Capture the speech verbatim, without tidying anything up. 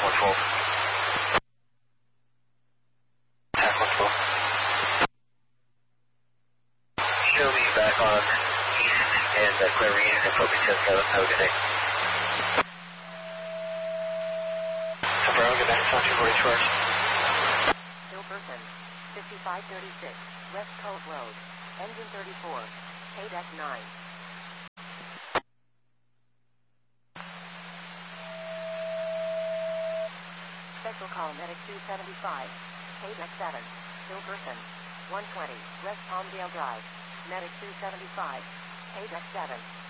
one twelve. Attack one twelve. Show me back on east and uh, clear reading and focus ten seven. Have a good day. So Brown, get back to two forty first. Bill Burton, fifty-five thirty-six, West Coast Road, engine thirty-four, K D E C nine. Special call Medic two seventy-five, K D E C seven, Bill Burton, one twenty, West Palmdale Drive, Medic two seventy-five, K D E C seven.